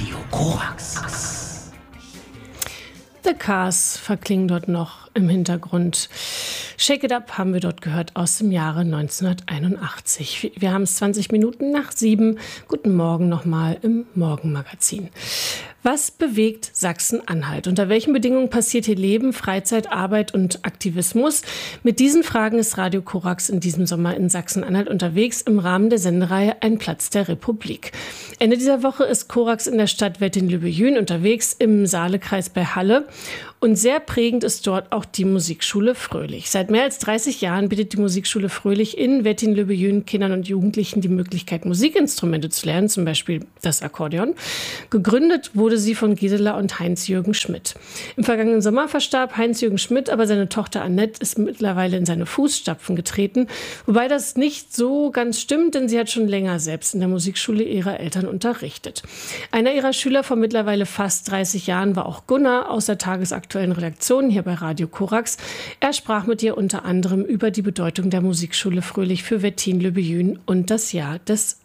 Radio Korax. The Cars verklingen dort noch im Hintergrund. Shake It Up haben wir dort gehört aus dem Jahre 1981. Wir haben es 20 Minuten nach 7. Guten Morgen nochmal im Morgenmagazin. Was bewegt Sachsen-Anhalt? Unter welchen Bedingungen passiert hier Leben, Freizeit, Arbeit und Aktivismus? Mit diesen Fragen ist Radio Korax in diesem Sommer in Sachsen-Anhalt unterwegs im Rahmen der Sendereihe Ein Platz der Republik. Ende dieser Woche ist Korax in der Stadt Wettin-Lübbejün unterwegs im Saalekreis bei Halle. Und sehr prägend ist dort auch die Musikschule Fröhlich. Seit mehr als 30 Jahren bietet die Musikschule Fröhlich in Wettin-Lübbejün Kindern und Jugendlichen die Möglichkeit, Musikinstrumente zu lernen, zum Beispiel das Akkordeon. Gegründet wurde sie von Gisela und Heinz-Jürgen Schmidt. Im vergangenen Sommer verstarb Heinz-Jürgen Schmidt, aber seine Tochter Annette ist mittlerweile in seine Fußstapfen getreten. Wobei das nicht so ganz stimmt, denn sie hat schon länger selbst in der Musikschule ihrer Eltern unterrichtet. Einer ihrer Schüler vor mittlerweile fast 30 Jahren war auch Gunnar aus der tagesaktuellen Redaktion hier bei Radio Korax. Er sprach mit ihr unter anderem über die Bedeutung der Musikschule Fröhlich für Wettin-Lübbejün und das Jahr des